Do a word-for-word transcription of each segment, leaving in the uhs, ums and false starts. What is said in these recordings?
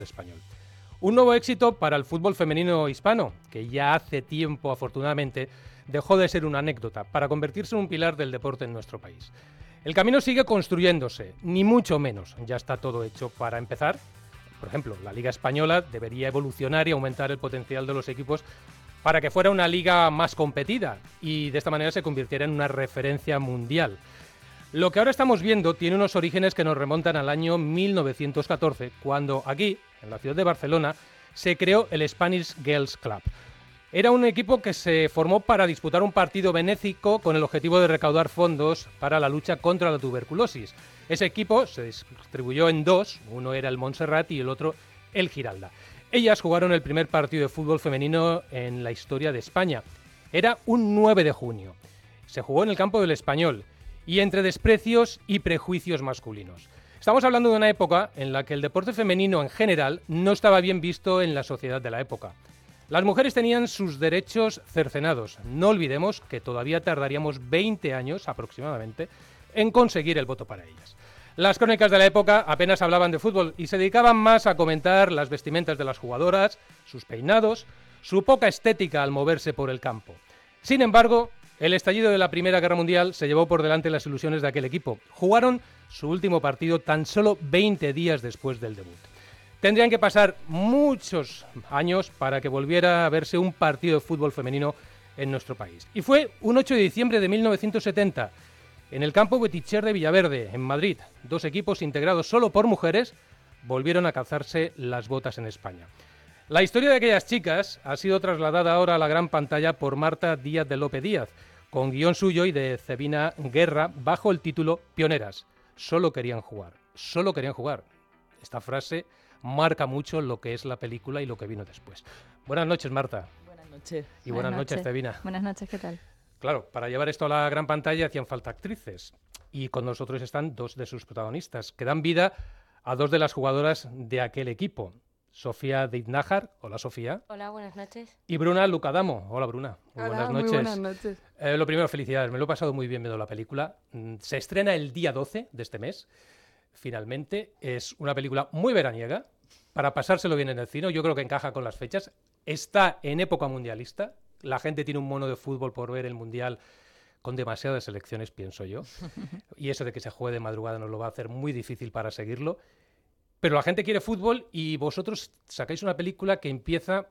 español. Un nuevo éxito para el fútbol femenino hispano, que ya hace tiempo, afortunadamente, dejó de ser una anécdota para convertirse en un pilar del deporte en nuestro país. El camino sigue construyéndose, ni mucho menos. Ya está todo hecho para empezar. Por ejemplo, la Liga Española debería evolucionar y aumentar el potencial de los equipos para que fuera una liga más competida y de esta manera se convirtiera en una referencia mundial. Lo que ahora estamos viendo tiene unos orígenes que nos remontan al año mil novecientos catorce, cuando aquí, en la ciudad de Barcelona, se creó el Spanish Girls Club. Era un equipo que se formó para disputar un partido benéfico con el objetivo de recaudar fondos para la lucha contra la tuberculosis. Ese equipo se distribuyó en dos, uno era el Montserrat y el otro el Giralda. Ellas jugaron el primer partido de fútbol femenino en la historia de España. Era un nueve de junio. Se jugó en el campo del Español y entre desprecios y prejuicios masculinos. Estamos hablando de una época en la que el deporte femenino en general no estaba bien visto en la sociedad de la época. Las mujeres tenían sus derechos cercenados. No olvidemos que todavía tardaríamos veinte años aproximadamente en conseguir el voto para ellas. Las crónicas de la época apenas hablaban de fútbol y se dedicaban más a comentar las vestimentas de las jugadoras, sus peinados, su poca estética al moverse por el campo. Sin embargo, el estallido de la Primera Guerra Mundial se llevó por delante las ilusiones de aquel equipo. Jugaron su último partido tan solo veinte días después del debut. Tendrían que pasar muchos años para que volviera a verse un partido de fútbol femenino en nuestro país. Y fue un ocho de diciembre de mil novecientos setenta, en el campo Betitxer de Villaverde, en Madrid. Dos equipos integrados solo por mujeres volvieron a calzarse las botas en España. La historia de aquellas chicas ha sido trasladada ahora a la gran pantalla por Marta Díaz de Lope Díaz, con guión suyo y de Cebina Guerra, bajo el título Pioneras. Solo querían jugar, solo querían jugar. Esta frase marca mucho lo que es la película y lo que vino después. Buenas noches, Marta. Buenas noches. Y buenas, buenas noches, noches, Cebina. Buenas noches, ¿qué tal? Claro, para llevar esto a la gran pantalla hacían falta actrices. Y con nosotros están dos de sus protagonistas, que dan vida a dos de las jugadoras de aquel equipo. Sofía Deitnájar. Hola, Sofía. Hola, buenas noches. Y Bruna Lucadamo. Hola, Bruna. Muy Hola, buenas noches. Muy buenas noches. Eh, lo primero, felicidades. Me lo he pasado muy bien viendo la película. Se estrena el día doce de este mes. Finalmente, es una película muy veraniega, para pasárselo bien en el cine. Yo creo que encaja con las fechas. Está en época mundialista. La gente tiene un mono de fútbol por ver el Mundial con demasiadas selecciones, pienso yo. Y eso de que se juegue de madrugada nos lo va a hacer muy difícil para seguirlo. Pero la gente quiere fútbol y vosotros sacáis una película que empieza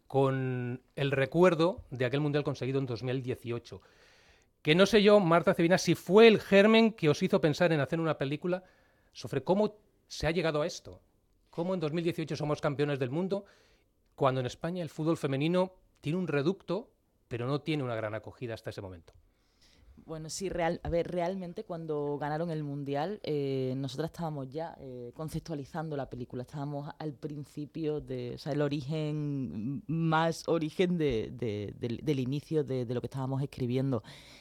con el recuerdo de aquel Mundial conseguido en dos mil dieciocho. Que no sé yo, Marta Cebina, si fue el germen que os hizo pensar en hacer una película sobre cómo se ha llegado a esto. Cómo en dos mil dieciocho somos campeones del mundo, cuando en España el fútbol femenino tiene un reducto, pero no tiene una gran acogida hasta ese momento. Bueno, sí, real, a ver, realmente cuando ganaron el Mundial, eh, nosotros estábamos ya eh, conceptualizando la película, estábamos al principio de, o sea, el origen, más origen de, de, de, del inicio de, de lo que estábamos escribiendo,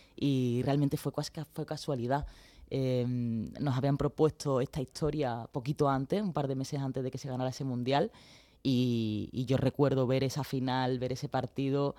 y realmente fue, fue casualidad. Eh, nos habían propuesto esta historia poquito antes, un par de meses antes de que se ganara ese Mundial, y, y yo recuerdo ver esa final, ver ese partido,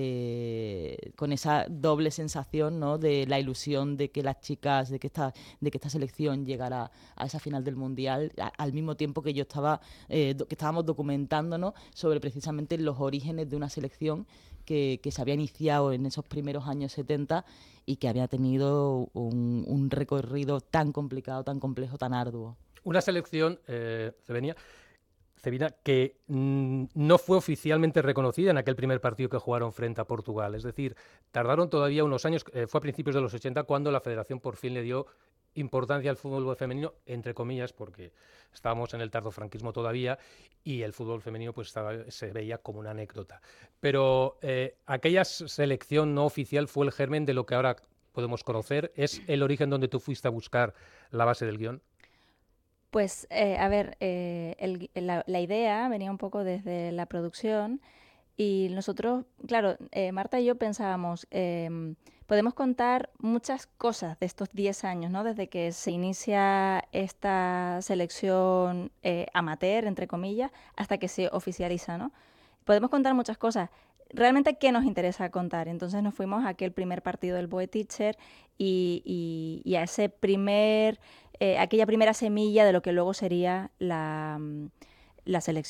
Eh, con esa doble sensación, ¿no?, de la ilusión de que las chicas, de que esta, de que esta selección llegara a esa final del Mundial, a, al mismo tiempo que yo estaba, eh, do, que estábamos documentándonos sobre precisamente los orígenes de una selección que, que se había iniciado en esos primeros años setenta y que había tenido un, un recorrido tan complicado, tan complejo, tan arduo. Una selección, eh, Cebina, Cebina, que mmm, no fue oficialmente reconocida en aquel primer partido que jugaron frente a Portugal. Es decir, tardaron todavía unos años, eh, fue a principios de los ochenta cuando la federación por fin le dio importancia al fútbol femenino, entre comillas, porque estábamos en el tardofranquismo todavía y el fútbol femenino pues estaba, se veía como una anécdota. Pero eh, aquella selección no oficial fue el germen de lo que ahora podemos conocer. ¿Es el origen donde tú fuiste a buscar la base del guión? Pues, eh, a ver, eh, el, la, la idea venía un poco desde la producción y nosotros, claro, eh, Marta y yo pensábamos, eh, podemos contar muchas cosas de estos diez años, ¿no? Desde que se inicia esta selección eh, amateur, entre comillas, hasta que se oficializa, ¿no? Podemos contar muchas cosas. Realmente, ¿qué nos interesa contar? Entonces nos fuimos a aquel primer partido del Boeticher y, y, y a ese primer... Eh, aquella primera semilla de lo que luego sería la, la selección